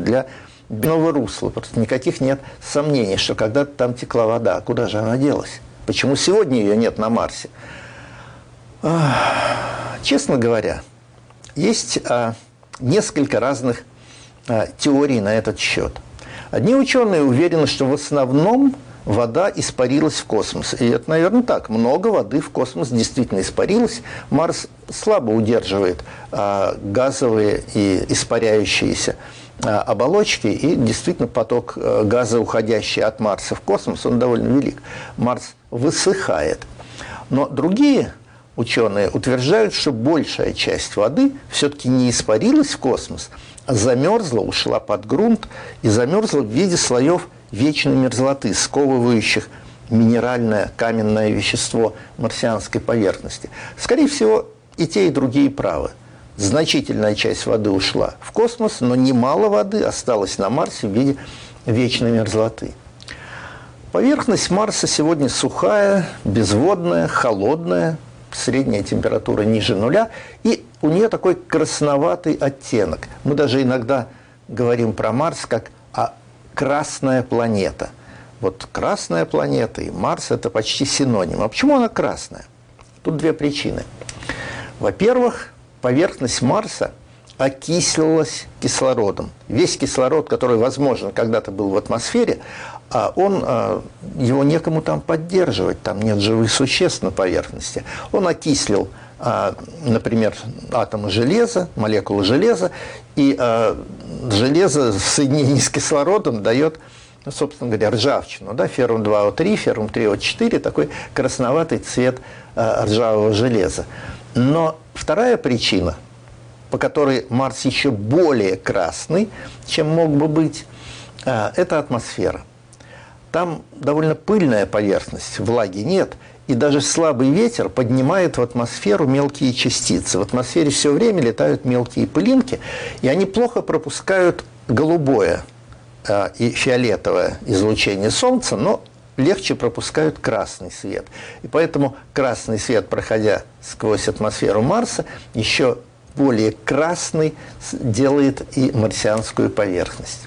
для нового русла. Просто никаких нет сомнений, что когда-то там текла вода. А куда же она делась? Почему сегодня ее нет на Марсе? Честно говоря, есть несколько разных теорий на этот счет. Одни ученые уверены, что в основном вода испарилась в космос. И это, наверное, так. Много воды в космос действительно испарилось. Марс слабо удерживает газовые и испаряющиеся оболочки, и действительно поток газа, уходящий от Марса в космос, он довольно велик. Марс высыхает. Но другие ученые утверждают, что большая часть воды все-таки не испарилась в космос, а замерзла, ушла под грунт и замерзла в виде слоев вечной мерзлоты, сковывающих минеральное каменное вещество марсианской поверхности. Скорее всего, и те, и другие правы. Значительная часть воды ушла в космос, но немало воды осталось на Марсе в виде вечной мерзлоты. Поверхность Марса сегодня сухая, безводная, холодная, средняя температура ниже нуля, и у нее такой красноватый оттенок. Мы даже иногда говорим про Марс как красная планета. Вот красная планета и Марс – это почти синоним. А почему она красная? Тут две причины. Во-первых, поверхность Марса окислилась кислородом. Весь кислород, который, возможно, когда-то был в атмосфере, его некому там поддерживать, там нет живых существ на поверхности. Он окислил, например, атомы железа, молекулы железа, и железо в соединении с кислородом дает, собственно говоря, ржавчину, да, феррум-2О3, феррум-3О4, такой красноватый цвет ржавого железа. Но вторая причина, по которой Марс еще более красный, чем мог бы быть, это атмосфера. Там довольно пыльная поверхность, влаги нет, и даже слабый ветер поднимает в атмосферу мелкие частицы. В атмосфере все время летают мелкие пылинки, и они плохо пропускают голубое и фиолетовое излучение Солнца, но легче пропускают красный свет. И поэтому красный свет, проходя сквозь атмосферу Марса, еще более красный делает и марсианскую поверхность.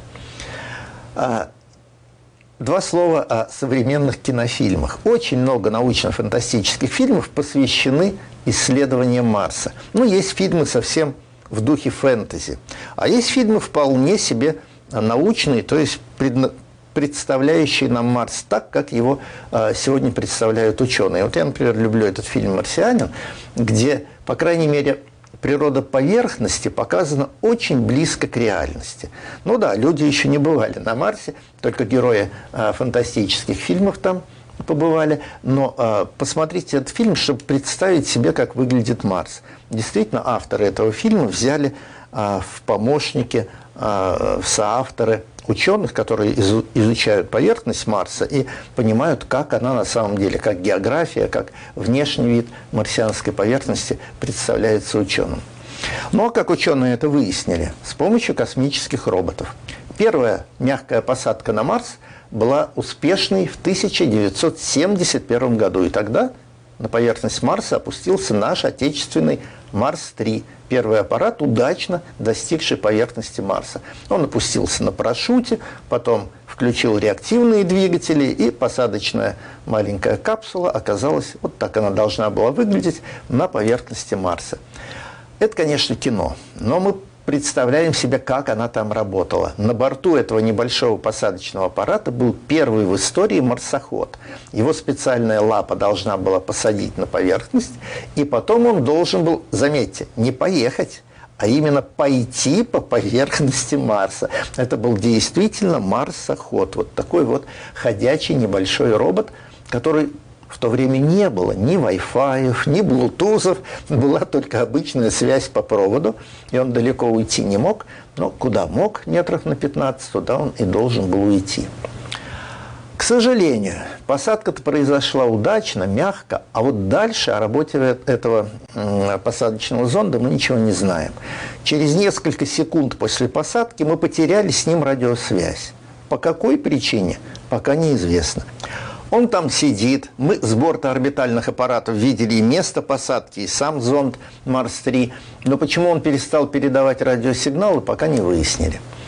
Два слова о современных кинофильмах. Очень много научно-фантастических фильмов посвящены исследованиям Марса. Есть фильмы совсем в духе фэнтези, а есть фильмы вполне себе научные, то есть представляющие нам Марс так, как его сегодня представляют ученые. Вот я, например, люблю этот фильм «Марсианин», где, по крайней мере, природа поверхности показана очень близко к реальности. Ну да, люди еще не бывали на Марсе, только герои фантастических фильмов там побывали. Но посмотрите этот фильм, чтобы представить себе, как выглядит Марс. Действительно, авторы этого фильма взяли в помощники, в соавторы ученых, которые изучают поверхность Марса и понимают, как она на самом деле, как география, как внешний вид марсианской поверхности представляется ученым. Но как ученые это выяснили? С помощью космических роботов. Первая мягкая посадка на Марс была успешной в 1971 году, и тогда на поверхность Марса опустился наш отечественный Марс-3, первый аппарат, удачно достигший поверхности Марса. Он опустился на парашюте, потом включил реактивные двигатели, и посадочная маленькая капсула оказалась, вот так она должна была выглядеть, на поверхности Марса. Это, конечно, кино, но мы представляем себе, как она там работала. На борту этого небольшого посадочного аппарата был первый в истории марсоход. Его специальная лапа должна была посадить на поверхность, и потом он должен был, заметьте, не поехать, а именно пойти по поверхности Марса. Это был действительно марсоход. Вот такой вот ходячий небольшой робот, который в то время не было ни Wi-Fi, ни Bluetooth, была только обычная связь по проводу, и он далеко уйти не мог, но куда мог, метров на 15, туда он и должен был уйти. К сожалению, посадка-то произошла удачно, мягко, а вот дальше о работе этого посадочного зонда мы ничего не знаем. Через несколько секунд после посадки мы потеряли с ним радиосвязь. По какой причине, пока неизвестно. Он там сидит, мы с борта орбитальных аппаратов видели и место посадки, и сам зонд Марс-3, но почему он перестал передавать радиосигналы, пока не выяснили.